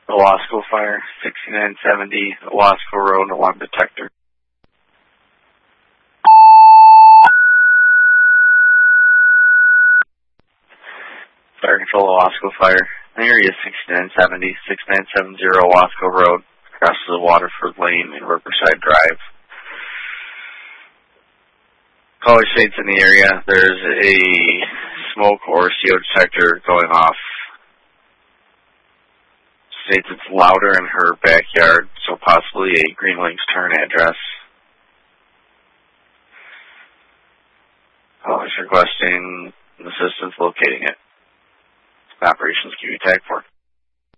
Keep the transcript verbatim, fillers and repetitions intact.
Owasco Fire, sixty-nine seventy, Owasco Road, alarm detector. Fire Control, Owasco Fire. Area sixty-nine seventy, sixty-nine seventy, Owasco Road, across the Waterford Lane and Riverside Drive. Caller states in the area there's a smoke or C O detector going off. States it's louder in her backyard, so possibly a Green Links turn address. Caller's requesting assistance locating it. Operations Q E tag four.